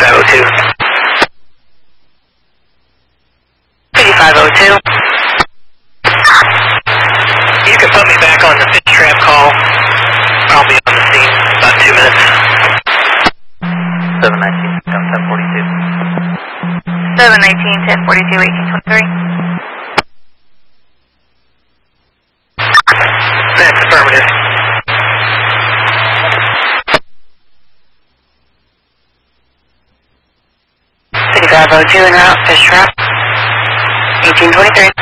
5502. 5502. You can put me back on the fish trap call. I'll be on the scene in about 2 minutes. 719, 1042. 719, 1042, 1823. That's affirmative. 5502 en route, fish trap. 1823.